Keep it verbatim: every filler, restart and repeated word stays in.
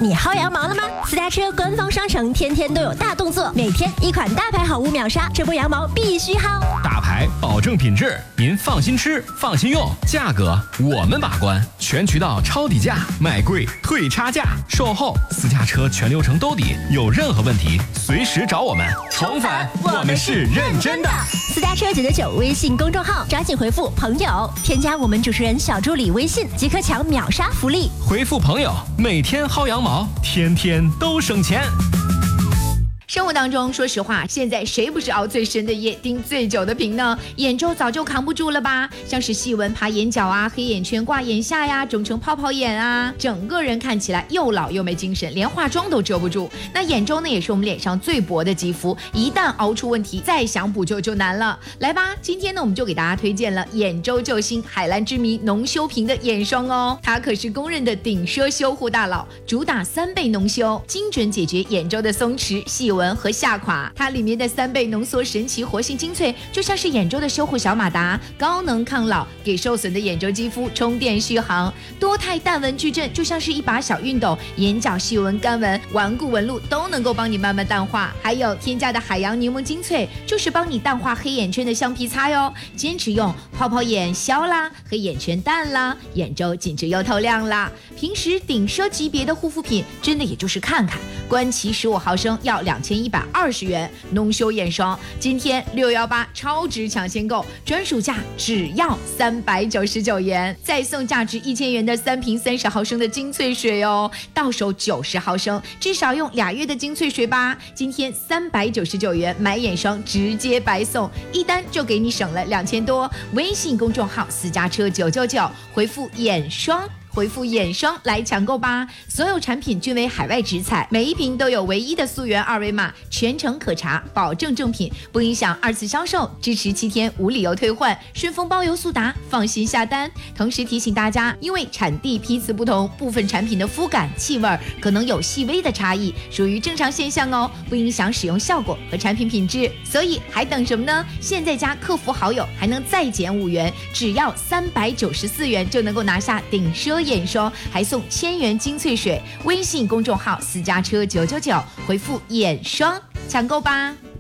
你薅羊毛了吗？私家车官方商城天天都有大动作，每天一款大牌好物秒杀，这波羊毛必须薅。 大牌保证品质，您放心吃，放心用，价格我们把关，全渠道抄底价，卖贵退差价，售后私家车全流程兜底，有任何问题随时找我们。重返，我们是认真的。 私家车九九九微信公众号，抓紧回复朋友，添加我们主持人小助理微信，即可抢秒杀福利。 回复朋友，每天薅羊毛，天天都省钱。 生活当中，说实话，现在谁不是熬最深的夜，盯最久的屏呢？眼周早就扛不住了吧？像是细纹爬眼角啊，黑眼圈挂眼下呀，肿成泡泡眼啊，整个人看起来又老又没精神，连化妆都遮不住。那眼周呢，也是我们脸上最薄的肌肤，一旦熬出问题，再想补救就难了。来吧，今天呢，我们就给大家推荐了眼周救星海蓝之谜浓修屏的眼霜哦，它可是公认的顶奢修护大佬，主打三倍浓修，精准解决眼周的松弛、细纹和下垮。它里面的三倍浓缩神奇活性精粹，就像是眼周的修护小马达，高能抗老，给受损的眼周肌肤充电续航。多肽淡纹矩阵就像是一把小熨斗，眼角细纹、干纹、顽固纹路都能够帮你慢慢淡化。还有添加的海洋柠檬精粹，就是帮你淡化黑眼圈的橡皮擦哟。坚持用，泡泡眼消啦，黑眼圈淡啦，眼周紧致又透亮啦。平时顶奢级别的护肤品，真的也就是看看。观其十五毫升要两千一百二十元，浓修眼霜今天六一八超值抢先购，专属价只要三百九十九元，再送价值一千元的三瓶三十毫升的精粹水哦，到手九十毫升，至少用俩月的精粹水吧。今天三百九十九元买眼霜直接白送，一单就给你省了两千多。微信公众号私家车九九九，回复眼霜。回复眼霜来抢购吧！所有产品均为海外直采，每一瓶都有唯一的溯源二维码，全程可查，保证正品，不影响二次销售，支持七天无理由退换，顺丰包邮速达，放心下单。同时提醒大家，因为产地批次不同，部分产品的肤感、气味可能有细微的差异，属于正常现象哦，不影响使用效果和产品品质。所以还等什么呢？现在加客服好友还能再减五元，只要三百九十四元就能够拿下顶奢眼霜，还送千元精粹水。微信公众号私家车九九九，回复眼霜抢购吧。